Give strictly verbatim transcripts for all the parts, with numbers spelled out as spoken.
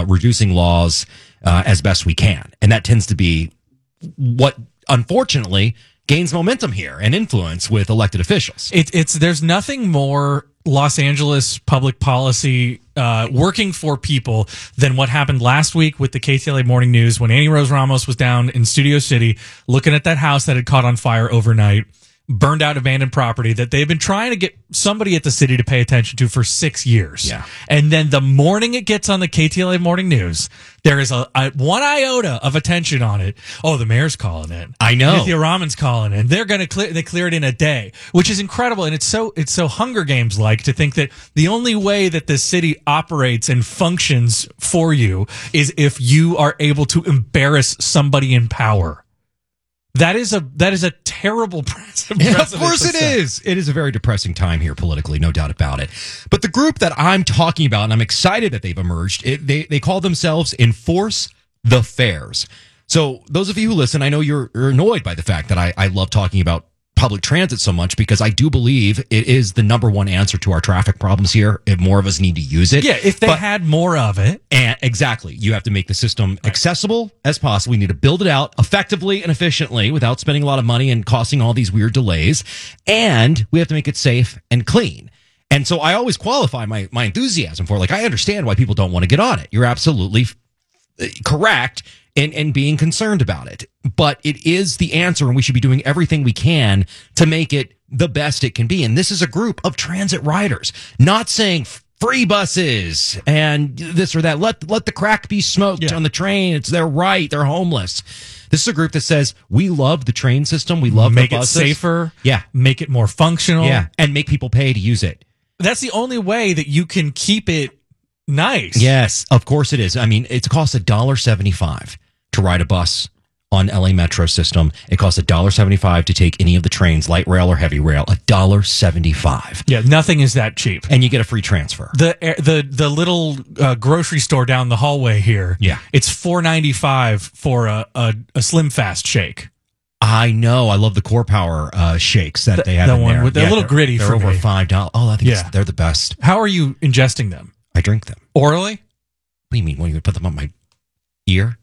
uh, reducing laws uh, as best we can. And that tends to be what, unfortunately, gains momentum here and influence with elected officials. It, it's there's nothing more Los Angeles public policy uh, working for people than what happened last week with the K T L A Morning News when Annie Rose Ramos was down in Studio City looking at that house that had caught on fire overnight, burned out abandoned property that they've been trying to get somebody at the city to pay attention to for six years. Yeah. And then the morning it gets on the K T L A Morning News, there is a, a one iota of attention on it. Oh, the mayor's calling it. I know. Nithya Raman's calling it. They're going to clear, they clear it in a day, which is incredible. And it's so, it's so Hunger Games like to think that the only way that the city operates and functions for you is if you are able to embarrass somebody in power. That is a that is a terrible precedent. Yeah, of course it is. It is a very depressing time here politically, no doubt about it. But the group that I'm talking about, and I'm excited that they've emerged, it, they they call themselves Enforce the Fares. So those of you who listen, I know you're, you're annoyed by the fact that I, I love talking about public transit so much because I do believe it is the number one answer to our traffic problems here. If more of us need to use it. Yeah, if they but, had more of it. And exactly. You have to make the system accessible as possible. We need to build it out effectively and efficiently without spending a lot of money and causing all these weird delays. And we have to make it safe and clean. And so I always qualify my, my enthusiasm for, like, I understand why people don't want to get on it. You're absolutely correct in, in being concerned about it. But it is the answer, and we should be doing everything we can to make it the best it can be. And this is a group of transit riders, not saying free buses and this or that. Let let the crack be smoked yeah. on the train. It's their right. They're homeless. This is a group that says we love the train system. We love make the buses. Make it safer. Yeah. Make it more functional. Yeah. And make people pay to use it. That's the only way that you can keep it nice. Yes, of course it is. I mean, it costs one dollar seventy-five to ride a bus on L A Metro system. It costs one dollar seventy-five to take any of the trains, light rail or heavy rail. one dollar seventy-five. Yeah, nothing is that cheap. And you get a free transfer. The the the little uh, grocery store down the hallway here. Yeah. It's four ninety-five for a, a, a Slim Fast shake. I know. I love the Core Power uh, shakes that the, they have the in one there. With, they're yeah, a little they're, gritty they're for over me. five dollars. Oh, I think yeah. it's, they're the best. How are you ingesting them? I drink them. Orally? What do you mean? What, you put them on my ear?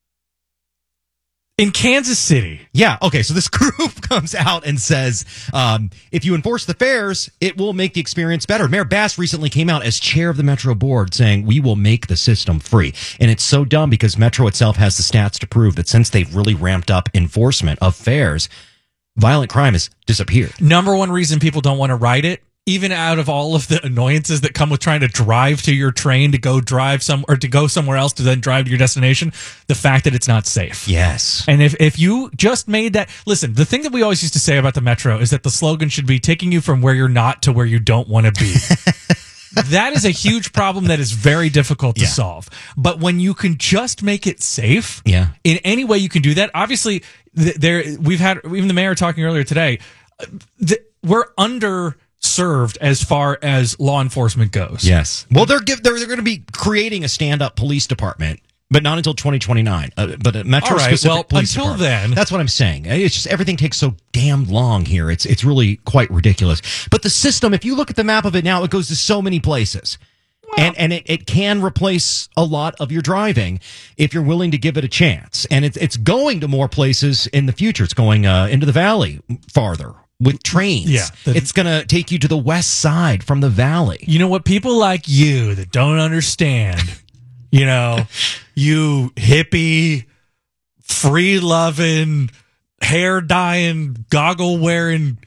In Kansas City. Yeah, okay, so this group comes out and says, um, if you enforce the fares, it will make the experience better. Mayor Bass recently came out as chair of the Metro board saying, we will make the system free. And it's so dumb because Metro itself has the stats to prove that since they've really ramped up enforcement of fares, violent crime has disappeared. Number one reason people don't want to ride it, even out of all of the annoyances that come with trying to drive to your train to go drive some or to go somewhere else to then drive to your destination, the fact that it's not safe. Yes. And if, if you just made that, listen, the thing that we always used to say about the Metro is that the slogan should be taking you from where you're not to where you don't want to be. That is a huge problem that is very difficult to yeah. solve. But when you can just make it safe, yeah. in any way you can do that, obviously th- there, we've had, even the mayor talking earlier today, th- we're under served as far as law enforcement goes. Yes. Well, they're give, they're, they're going to be creating a stand-up police department, but not until twenty twenty-nine. Uh, but a Metro All right, specific well, police until department. then, that's what I'm saying. It's just everything takes so damn long here. It's it's really quite ridiculous. But the system, if you look at the map of it now, it goes to so many places. Well, and and it, it can replace a lot of your driving if you're willing to give it a chance. And it's it's going to more places in the future. It's going uh, into the valley farther. With trains. Yeah. The, it's going to take you to the west side from the valley. You know what? People like you that don't understand, you know, you hippie, free loving, hair dyeing, goggle wearing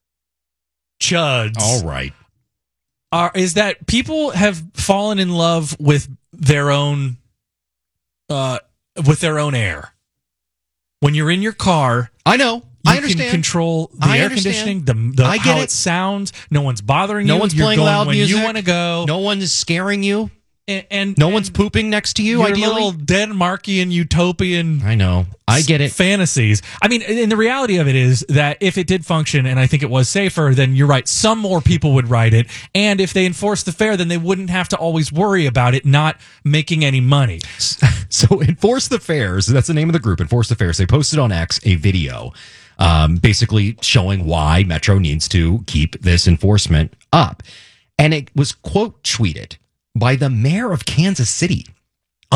chuds. All right. Are, is that people have fallen in love with their own, uh, with their own air. When you're in your car. I know. You I understand. can control the I air understand. conditioning, the, the I get how it. it sounds. No one's bothering no you. No one's You're playing going loud when music. you want to go. No one is scaring you. And, and no and one's pooping next to you. Your ideally, little Denmarkian utopian. I know. I get it. Fantasies. I mean, and the reality of it is that if it did function, and I think it was safer, then you're right. Some more people would ride it, and if they enforced the fare, then they wouldn't have to always worry about it not making any money. So, enforce the fares. That's the name of the group. Enforce the fares. They posted on X a video, um, basically showing why Metro needs to keep this enforcement up, and it was quote tweeted by the mayor of Kansas City.